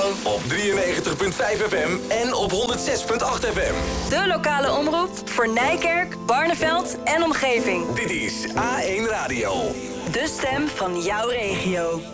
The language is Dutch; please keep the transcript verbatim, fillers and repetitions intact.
Op drieënnegentig komma vijf F M en op honderd zes komma acht F M. De lokale omroep voor Nijkerk, Barneveld en omgeving. Dit is A één Radio. De stem van jouw regio.